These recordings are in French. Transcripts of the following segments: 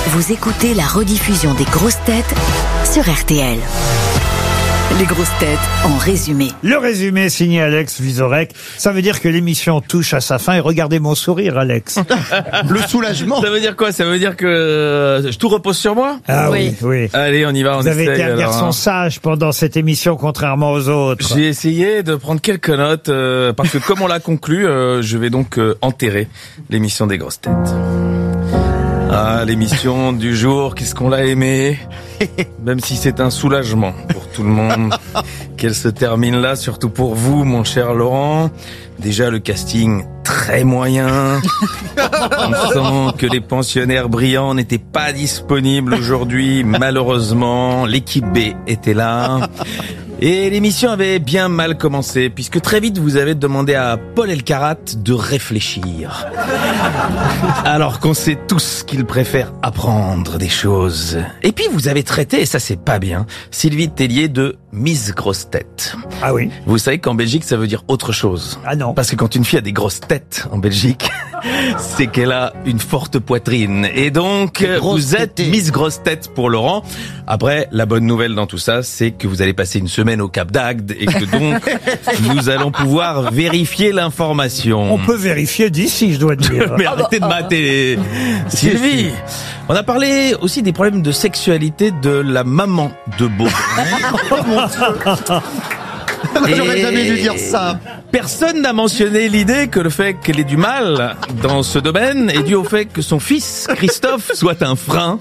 Vous écoutez la rediffusion des grosses têtes sur RTL. Les grosses têtes en résumé. Le résumé signé Alex Vizorek. Ça veut dire que l'émission touche à sa fin. Et regardez mon sourire, Alex. Le soulagement. Ça veut dire quoi? Ça veut dire que tout repose sur moi? Ah oui. Allez, on y va, on Vous avez essaye, été un garçon sage pendant cette émission, contrairement aux autres. J'ai essayé de prendre quelques notes, parce que comme on l'a conclu, je vais donc enterrer l'émission des grosses têtes. Ah, l'émission du jour, qu'est-ce qu'on l'a aimé. Même si c'est un soulagement pour tout le monde qu'elle se termine là, surtout pour vous, mon cher Laurent. Déjà, le casting très moyen. On sent que les pensionnaires brillants n'étaient pas disponibles aujourd'hui. Malheureusement, l'équipe B était là. Et l'émission avait bien mal commencé, puisque très vite vous avez demandé à Paul Elkarat de réfléchir. Alors qu'on sait tous qu'il préfère apprendre des choses. Et puis vous avez traité, et ça c'est pas bien, Sylvie Tellier de Miss Grosse Tête. Ah oui. Vous savez qu'en Belgique ça veut dire autre chose. Ah non. Parce que quand une fille a des grosses têtes en Belgique, c'est qu'elle a une forte poitrine. Et donc, vous êtes Miss Grosse Tête pour Laurent. Après, la bonne nouvelle dans tout ça, c'est que vous allez passer une semaine au Cap d'Agde et que donc, nous allons pouvoir vérifier l'information. On peut vérifier d'ici, je dois dire. Mais arrêtez de mater, Sylvie. On a parlé aussi des problèmes de sexualité de la maman de Beau. J'aurais jamais dû dire ça. Personne n'a mentionné l'idée que le fait qu'elle ait du mal dans ce domaine est dû au fait que son fils, Christophe, soit un frein.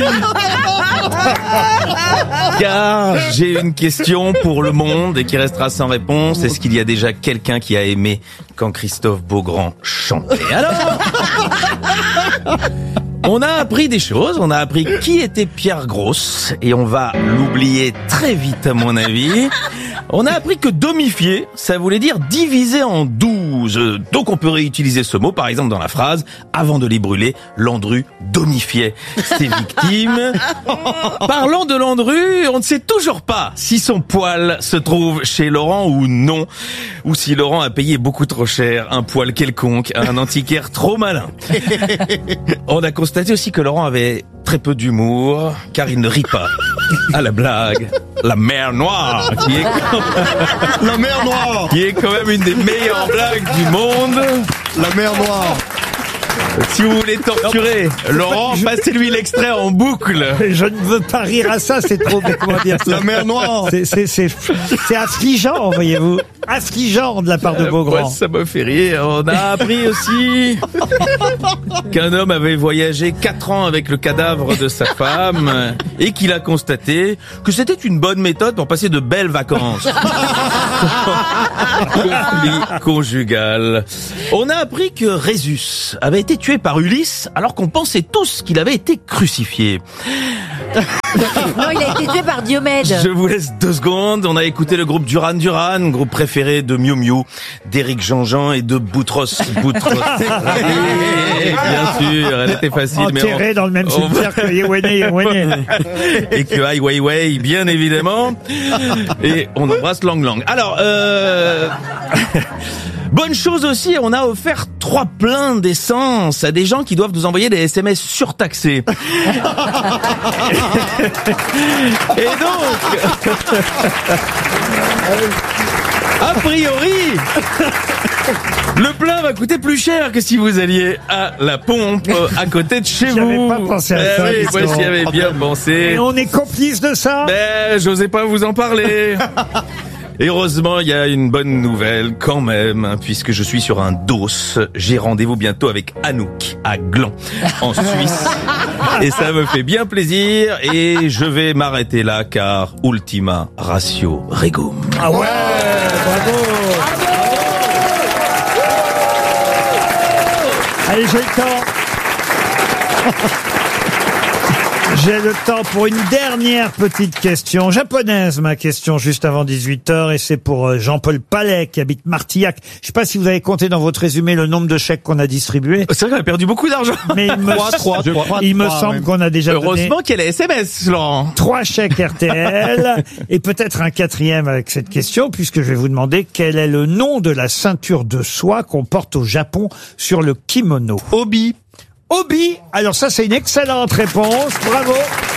Car j'ai une question pour le monde et qui restera sans réponse. Est-ce qu'il y a déjà quelqu'un qui a aimé quand Christophe Beaugrand chantait? Alors, on a appris des choses, on a appris qui était Pierre Grosse, et on va l'oublier très vite à mon avis. On a appris que domifier, ça voulait dire diviser en 12. Donc on peut réutiliser ce mot, par exemple dans la phrase « Avant de les brûler, Landru domifiait ses victimes ». Parlant de Landru, on ne sait toujours pas si son poil se trouve chez Laurent ou non, ou si Laurent a payé beaucoup trop cher un poil quelconque à un antiquaire trop malin. On a constaté aussi que Laurent avait très peu d'humour, car il ne rit pas à la blague. La mer Noire, La mer Noire. qui est quand même une des meilleures blagues du monde. La mer Noire. Si vous voulez torturer Laurent, passez-lui l'extrait en boucle. Je ne veux pas rire à ça, c'est trop, mais comment dire ça? La mer Noire. C'est affligeant, voyez-vous. Affligeant de la part de Beaugrand. Moi, ça me fait rire. On a appris aussi qu'un homme avait voyagé 4 ans avec le cadavre de sa femme et qu'il a constaté que c'était une bonne méthode pour passer de belles vacances. Conflit conjugal. On a appris que Rhésus avait été tué par Ulysse alors qu'on pensait tous qu'il avait été crucifié. Non, il a été tué par Diomède. Je vous laisse 2 secondes. On a écouté le groupe Duran Duran, groupe préféré de Miu Miu, d'Éric Jean-Jean et de Boutros. Et bien sûr, elle était facile. Enterré dans le même cimetière que Yewene. Et que Ai Weiwei, bien évidemment. Et on embrasse Lang Lang. Alors, bonne chose aussi, on a offert 3 pleins d'essence à des gens qui doivent nous envoyer des SMS surtaxés. Et donc, a priori, le plein va coûter plus cher que si vous alliez à la pompe à côté de chez vous. J'avais pas pensé à ça. Oui, moi j'y avais bien pensé. Et on est complice de ça? Mais j'osais pas vous en parler. Et heureusement, il y a une bonne nouvelle quand même, hein, puisque je suis sur un dos. J'ai rendez-vous bientôt avec Anouk à Gland, en Suisse. Et ça me fait bien plaisir. Et je vais m'arrêter là, car ultima ratio regum. Ah ouais, bravo. Allez, j'ai le temps. J'ai le temps pour une dernière petite question japonaise, ma question juste avant 18h, et c'est pour Jean-Paul Palais qui habite Martillac. Je sais pas si vous avez compté dans votre résumé le nombre de chèques qu'on a distribués. C'est vrai qu'on a perdu beaucoup d'argent. Mais il me semble qu'on a déjà donné Heureusement qu'il y a les SMS, Laurent. 3 chèques RTL et peut-être un 4e avec cette question, puisque je vais vous demander quel est le nom de la ceinture de soie qu'on porte au Japon sur le kimono. Obi. Obi. Alors ça, c'est une excellente réponse. Bravo.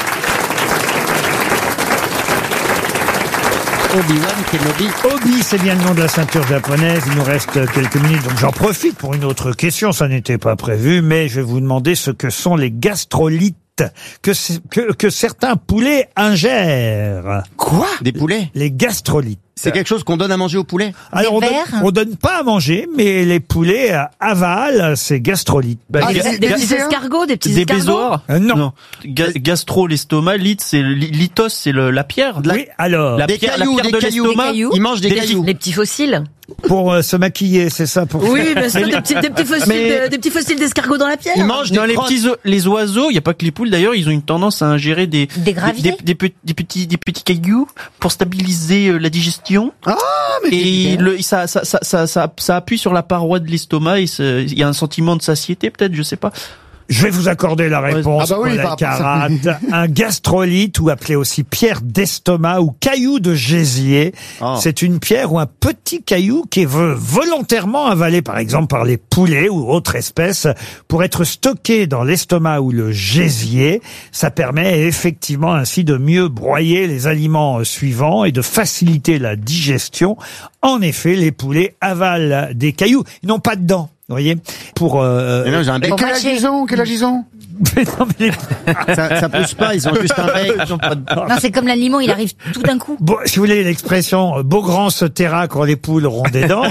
Obi-Wan Kenobi. Obi, c'est bien le nom de la ceinture japonaise. Il nous reste quelques minutes, donc j'en profite pour une autre question. Ça n'était pas prévu, mais je vais vous demander ce que sont les gastrolites que certains poulets ingèrent. Quoi? Des poulets? Les gastrolites. C'est quelque chose qu'on donne à manger aux poulets? Alors on donne pas à manger, mais les poulets avalent ces gastrolites. Des petits escargots, des petits escargots. Bézoars? Non. Gastro, l'estomac, lithos, c'est la pierre. Oui, alors. Des cailloux, la pierre de l'estomac. Ils mangent des cailloux. Les petits fossiles. Pour se maquiller, c'est ça pour Oui, mais c'est des petits fossiles d'escargots dans la pierre. Ils mangent Dans des crottes. les oiseaux, il y a pas que les poules d'ailleurs, ils ont une tendance à ingérer des graviers, des petits cailloux pour stabiliser la digestion. Ah, mais Et ça appuie sur la paroi de l'estomac et il y a un sentiment de satiété peut-être, je sais pas. Je vais vous accorder la réponse. Ah bah oui, Paul par rapport à Alcarat. Un gastrolite, ou appelé aussi pierre d'estomac ou caillou de gésier, c'est une pierre ou un petit caillou qui est volontairement avalé, par exemple, par les poulets ou autres espèces, pour être stocké dans l'estomac ou le gésier. Ça permet effectivement ainsi de mieux broyer les aliments suivants et de faciliter la digestion. En effet, les poulets avalent des cailloux. Ils n'ont pas de dents. Vous voyez, pour non, j'ai un bec. Quel âge ils ont Non, mais Ça pousse pas, ils ont juste un bec. Non, c'est comme l'aliment, il arrive tout d'un coup. bon, si vous voulez l'expression beau grand se taira quand les poules auront des dents.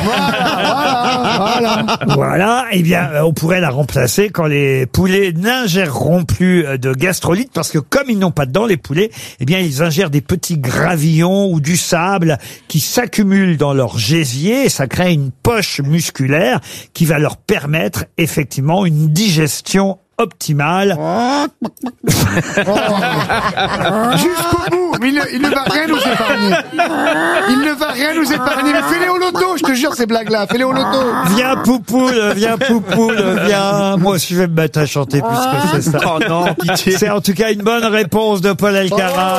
Voilà, eh bien, on pourrait la remplacer quand les poulets n'ingéreront plus de gastrolite, parce que comme ils n'ont pas de dents, les poulets, eh bien, ils ingèrent des petits gravillons ou du sable qui s'accumulent dans leur gésier, et ça crée une poche musculaire qui va leur permettre effectivement une digestion optimale. Jusqu'au bout. Mais il ne va rien nous épargner. Il ne va rien nous épargner. Mais fais-les au loto, je te jure, ces blagues-là. Fais-les au loto. Viens Poupoule, viens. Moi aussi, je vais me mettre à chanter puisque c'est ça. Oh non, pitié. C'est en tout cas une bonne réponse de Paul Alcarat.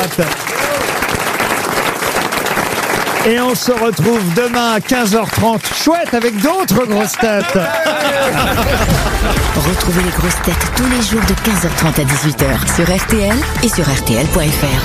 Et on se retrouve demain à 15h30. Chouette, avec d'autres grosses têtes. Retrouvez les grosses têtes tous les jours de 15h30 à 18h sur RTL et sur RTL.fr.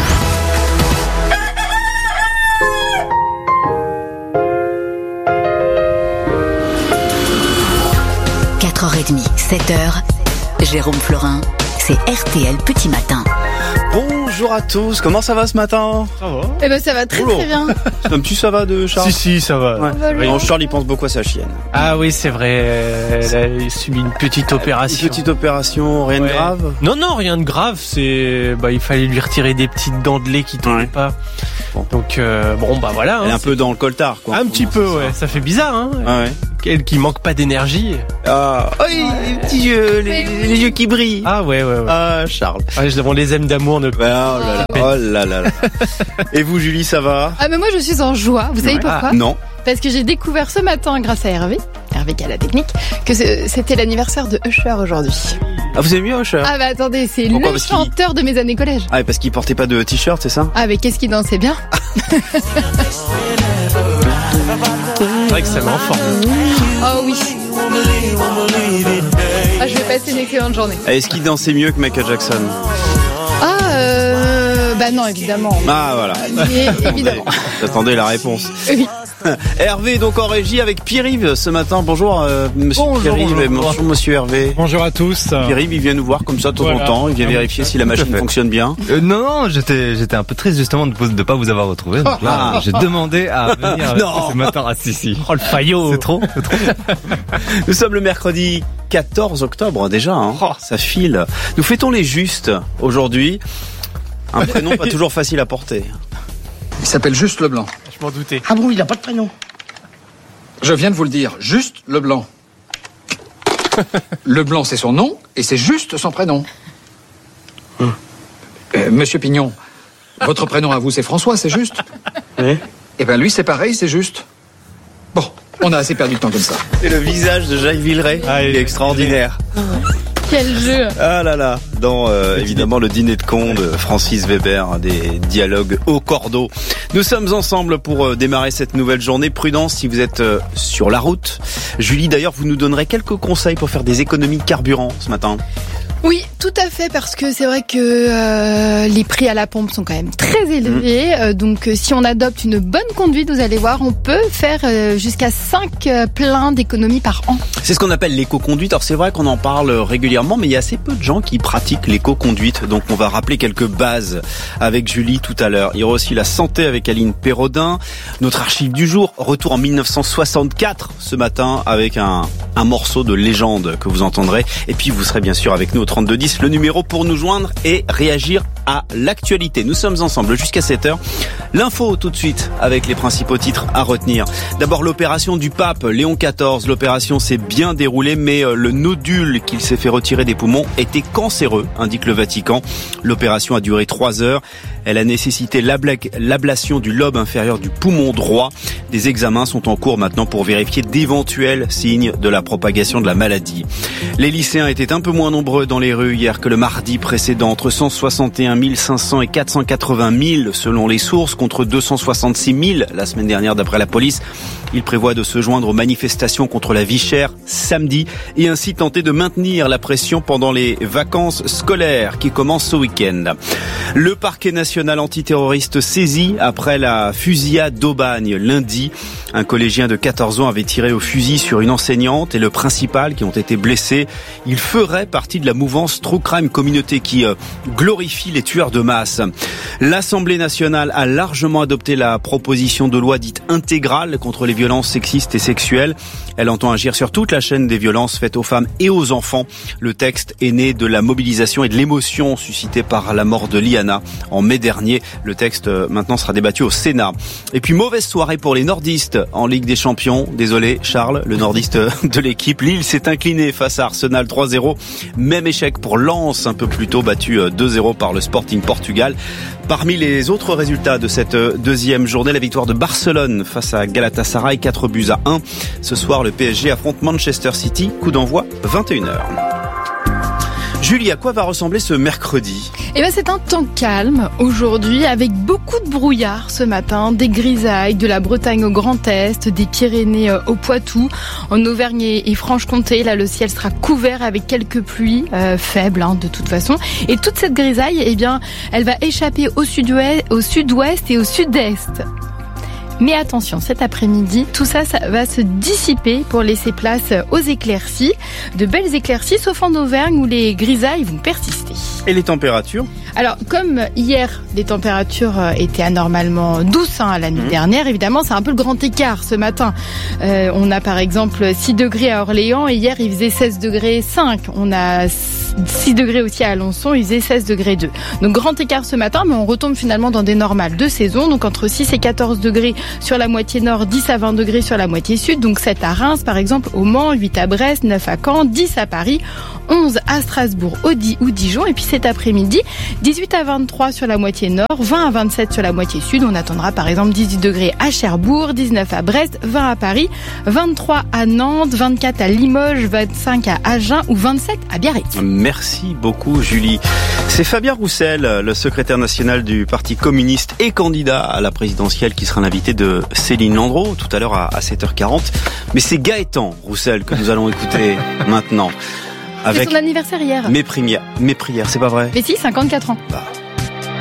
4h30, 7h, Jérôme Florin, c'est RTL Petit Matin. Bonjour à tous, comment ça va ce matin? Ça va. Eh ben ça va très bien. Tom, ça va de Charles? Si, ça va. Ouais. Non, Charles il pense beaucoup à sa chienne. Ah oui, c'est vrai, elle a subi une petite opération. Une petite opération, rien de grave? Non, rien de grave, il fallait lui retirer des petites dents de lait qui tombaient pas. Bon. Donc voilà. Elle est un peu dans le coltard quoi. Un petit peu, ouais. Ça fait bizarre, hein. Ah ouais. Elle qui manque pas d'énergie. Ah, les petits yeux, les yeux qui brillent. Ah ouais. Ah, Charles. On les aime d'amour. Oh là là. Et vous, Julie, ça va? Ah mais moi je suis en joie. Vous savez pourquoi? Non. Parce que j'ai découvert ce matin, grâce à Hervé qui a la technique, que c'était l'anniversaire de Usher aujourd'hui. Ah, vous avez mis Usher? Ah bah attendez, c'est pourquoi? le chanteur de mes années collège. Ah, parce qu'il portait pas de t-shirt, c'est ça? Ah mais qu'est-ce qu'il dansait bien. C'est vrai que ça met en forme. Oh oui. Ah, je vais passer une excellente journée. Est-ce qu'il dansait mieux que Michael Jackson? Bah non, évidemment. Ah voilà. Mais, évidemment. J'attendais la réponse. Oui. Hervé donc en régie avec Pierre-Yves ce matin. Bonjour monsieur Pierre-Yves. Bonjour monsieur Hervé. Bonjour à tous. Pierre-Yves il vient nous voir comme ça de temps en temps. Il vient vérifier si la machine fonctionne bien. Non, j'étais un peu triste justement de pas vous avoir retrouvé. Donc là, j'ai demandé à venir ce matin. Ah si. Oh le faillot. C'est trop. Nous sommes le mercredi 14 octobre déjà. Ça file. Nous fêtons les justes aujourd'hui. Un prénom pas toujours facile à porter. Il s'appelle Juste Leblanc. Je m'en doutais. Ah bon, il n'a pas de prénom. Je viens de vous le dire, Juste Leblanc. Leblanc, c'est son nom, et c'est Juste son prénom. Monsieur Pignon, votre prénom à vous, c'est François, c'est juste? Oui. Eh ben lui, c'est pareil, c'est juste. Bon, on a assez perdu de temps comme ça. Et le visage de Jacques Villeray, il est extraordinaire. Quel jeu. Ah là là, dans évidemment le dîner de con de Francis Weber, des dialogues au cordeau. Nous sommes ensemble pour démarrer cette nouvelle journée. Prudence si vous êtes sur la route. Julie, d'ailleurs, vous nous donnerez quelques conseils pour faire des économies de carburant ce matin. Oui, tout à fait, parce que c'est vrai que les prix à la pompe sont quand même très élevés. Donc si on adopte une bonne conduite, vous allez voir, on peut faire jusqu'à 5 pleins d'économies par an. C'est ce qu'on appelle l'éco-conduite. Alors c'est vrai qu'on en parle régulièrement, mais il y a assez peu de gens qui pratiquent l'éco-conduite. Donc on va rappeler quelques bases avec Julie tout à l'heure. Il y aura aussi la santé avec Aline Perraudin. Notre archive du jour, retour en 1964 ce matin avec un morceau de légende que vous entendrez. Et puis vous serez bien sûr avec nous au 3210, le numéro pour nous joindre et réagir à l'actualité. Nous sommes ensemble jusqu'à 7h. L'info tout de suite avec les principaux titres à retenir. D'abord l'opération du pape Léon XIV. L'opération s'est bien déroulée, mais le nodule qu'il s'est fait retirer des poumons était cancéreux, indique le Vatican. L'opération a duré 3 heures. Elle a nécessité l'ablation du lobe inférieur du poumon droit. Des examens sont en cours maintenant pour vérifier d'éventuels signes de la propagation de la maladie. Les lycéens étaient un peu moins nombreux dans les rues hier que le mardi précédent, entre 161 500 et 480 000 selon les sources, contre 266 000 la semaine dernière d'après la police. Il prévoit de se joindre aux manifestations contre la vie chère samedi et ainsi tenter de maintenir la pression pendant les vacances scolaires qui commencent ce week-end. Le parquet national antiterroriste saisi après la fusillade d'Aubagne lundi. Un collégien de 14 ans avait tiré au fusil sur une enseignante et le principal qui ont été blessés. Il ferait partie de la mouvance True Crime Communauté qui glorifie les tueurs de masse. L'Assemblée nationale a largement adopté la proposition de loi dite intégrale contre les violences sexistes et sexuelles. Elle entend agir sur toute la chaîne des violences faites aux femmes et aux enfants. Le texte est né de la mobilisation et de l'émotion suscitée par la mort de Liana en mai dernier. Le texte maintenant sera débattu au Sénat. Et puis mauvaise soirée pour les nordistes en Ligue des Champions. Désolé Charles, le nordiste de l'équipe. Lille s'est incliné face à Arsenal 3-0. Même échec pour Lens un peu plus tôt, battu 2-0 par le Sporting Portugal. Parmi les autres résultats de cette deuxième journée, la victoire de Barcelone face à Galatasaray, 4-1. Ce soir, le PSG affronte Manchester City, coup d'envoi 21h. Julie, à quoi va ressembler ce mercredi ? Eh ben, c'est un temps calme aujourd'hui avec beaucoup de brouillard ce matin, des grisailles de la Bretagne au Grand Est, des Pyrénées au Poitou. En Auvergne et Franche-Comté, là, le ciel sera couvert avec quelques pluies faibles de toute façon. Et toute cette grisaille, eh bien, elle va échapper au sud-ouest et au sud-est. Mais attention, cet après-midi, tout ça va se dissiper pour laisser place aux éclaircies. De belles éclaircies, sauf en Auvergne où les grisailles vont persister. Et les températures ? Alors, comme hier, les températures étaient anormalement douces à la nuit dernière, évidemment, c'est un peu le grand écart ce matin. On a par exemple 6 degrés à Orléans et hier, il faisait 16 degrés 5. On a 6 degrés aussi à Alençon, il faisait 16 degrés 2. Donc, grand écart ce matin, mais on retombe finalement dans des normales de saison. Donc, entre 6 et 14 degrés sur la moitié nord, 10 à 20 degrés sur la moitié sud. Donc, 7 à Reims, par exemple, au Mans, 8 à Brest, 9 à Caen, 10 à Paris, 11 à Strasbourg ou Dijon. Et puis cet après-midi, 18 à 23 sur la moitié nord, 20 à 27 sur la moitié sud. On attendra par exemple 18 degrés à Cherbourg, 19 à Brest, 20 à Paris, 23 à Nantes, 24 à Limoges, 25 à Agen ou 27 à Biarritz. Merci beaucoup Julie. C'est Fabien Roussel, le secrétaire national du Parti communiste et candidat à la présidentielle qui sera l'invité de Céline Landreau tout à l'heure à 7h40. Mais c'est Gaëtan Roussel que nous allons écouter maintenant. C'est son anniversaire hier. Mes prières, c'est pas vrai ? Mais si, 54 ans. Bah.